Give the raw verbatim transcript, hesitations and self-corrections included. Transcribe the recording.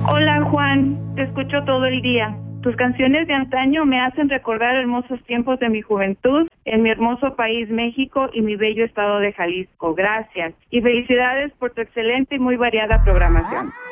Hola Juan, te escucho todo el día. Tus canciones de antaño me hacen recordar hermosos tiempos de mi juventud en mi hermoso país México y mi bello estado de Jalisco. Gracias y felicidades por tu excelente y muy variada programación.